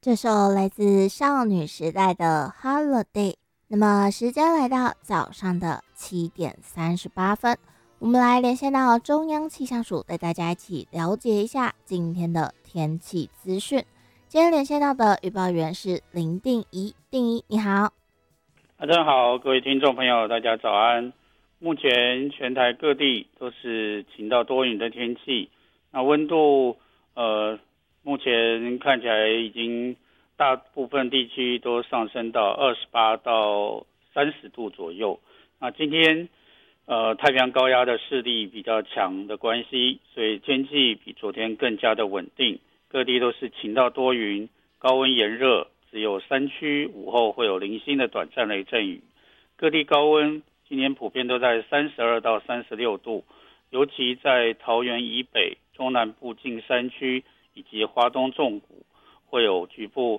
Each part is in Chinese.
这首来自少女时代的《Holiday》。那么时间来到早上的7:38，我们来连线到中央气象署，带大家一起了解一下今天的天气资讯。今天连线到的预报员是林定仪，定仪你好。 大家好，各位听众朋友，大家早安。目前全台各地都是晴到多云的天气，那温度目前看起来已经大部分地区都上升到28到30度左右。那今天太平洋高压的势力比较强的关系，所以天气比昨天更加的稳定，各地都是晴到多云，高温炎热，只有山区午后会有零星的短暂雷阵雨。各地高温今年普遍都在32到36度，尤其在桃园以北、中南部近山区以及花东纵谷会有局部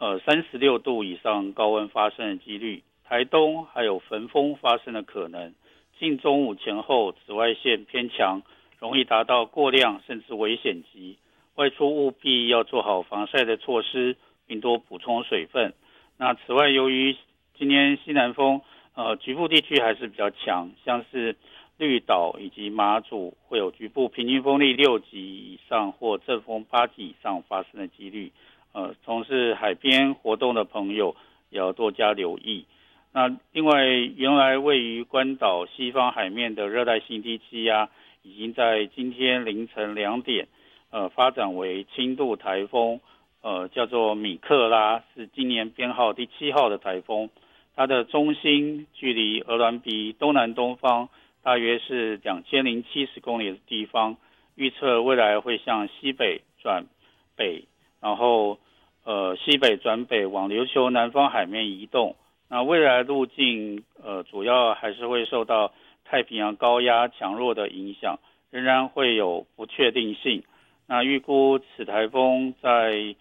36度以上高温发生的几率。台东还有焚风发生的可能。近中午前后紫外线偏强，容易达到过量甚至危险级。外出务必要做好防晒的措施，并多补充水分。那此外，由于今天西南风局部地区还是比较强，像是绿岛以及马祖会有局部平均风力6级以上或阵风8级以上发生的几率。从事海边活动的朋友也要多加留意。那另外，原来位于关岛西方海面的热带性低气压，已经在今天凌晨2点，发展为轻度台风，叫做米克拉，是今年编号第7号的台风。它的中心距离鹅銮鼻东南东方大约是2070公里的地方，预测未来会向西北转北，然后西北转北往琉球南方海面移动。那未来路径主要还是会受到太平洋高压强弱的影响，仍然会有不确定性。那预估此台风在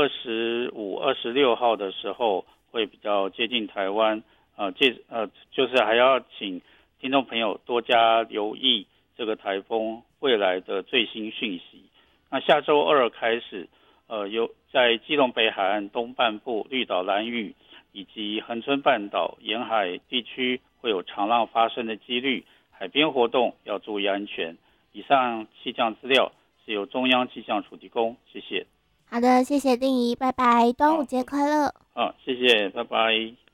25、26号的时候会比较接近台湾，就是还要请听众朋友多加留意这个台风未来的最新讯息。那下周2开始，有在基隆北海岸东半部、绿岛、兰屿以及恒春半岛沿海地区会有长浪发生的几率，海边活动要注意安全。以上气象资料是由中央气象署提供，谢谢。 好的，谢谢定仪，拜拜，端午好， 节快乐。 谢谢，拜拜。